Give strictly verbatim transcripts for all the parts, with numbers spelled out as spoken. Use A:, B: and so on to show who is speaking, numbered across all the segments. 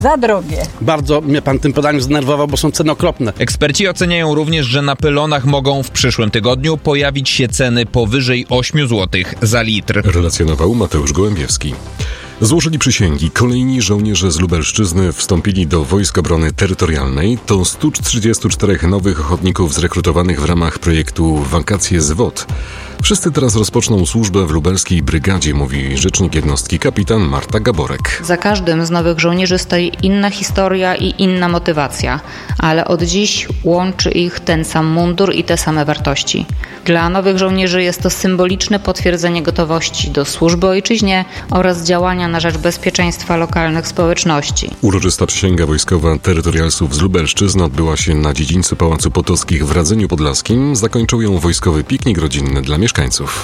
A: Za drogie.
B: Bardzo mnie pan tym podaniem zdenerwował, bo są ceny okropne.
C: Eksperci oceniają również, że na pylonach mogą w przyszłym tygodniu pojawić się ceny powyżej osiem złotych za litr.
D: Relacjonował Mateusz Gołębiewski. Złożyli przysięgi kolejni żołnierze z Lubelszczyzny, wstąpili do Wojsk Obrony Terytorialnej. To sto trzydzieści cztery nowych ochotników zrekrutowanych w ramach projektu Wakacje z W O T. Wszyscy teraz rozpoczną służbę w lubelskiej brygadzie, mówi rzecznik jednostki kapitan Marta Gaborek.
E: Za każdym z nowych żołnierzy stoi inna historia i inna motywacja, ale od dziś łączy ich ten sam mundur i te same wartości. Dla nowych żołnierzy jest to symboliczne potwierdzenie gotowości do służby ojczyźnie oraz działania na rzecz bezpieczeństwa lokalnych społeczności.
D: Uroczysta przysięga wojskowa terytorialsów z Lubelszczyzny odbyła się na dziedzińcu Pałacu Potockich w Radzeniu Podlaskim. Zakończył ją wojskowy piknik rodzinny dla mieszkańców.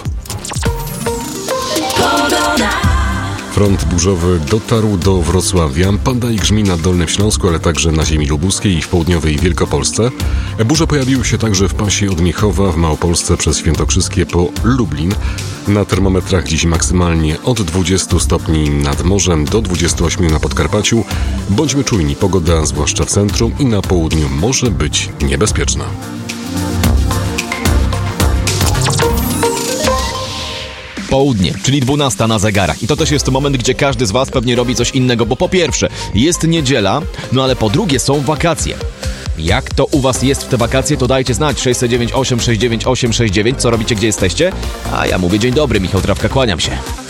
D: Front burzowy dotarł do Wrocławia. Pada i grzmi na Dolnym Śląsku, ale także na ziemi lubuskiej i w południowej Wielkopolsce. Burze pojawiły się także w pasie od Miechowa w Małopolsce przez Świętokrzyskie po Lublin. Na termometrach dziś maksymalnie od dwudziestu stopni nad morzem do dwudziestu ośmiu na Podkarpaciu. Bądźmy czujni, pogoda zwłaszcza w centrum i na południu może być niebezpieczna.
F: Południe, czyli dwunasta na zegarach. I to też jest moment, gdzie każdy z Was pewnie robi coś innego, bo po pierwsze jest niedziela, no ale po drugie są wakacje. Jak to u Was jest w te wakacje, to dajcie znać. sześć dziewięć osiem sześć dziewięć osiem sześć dziewięć. Co robicie, gdzie jesteście? A ja mówię dzień dobry, Michał Trawka, kłaniam się.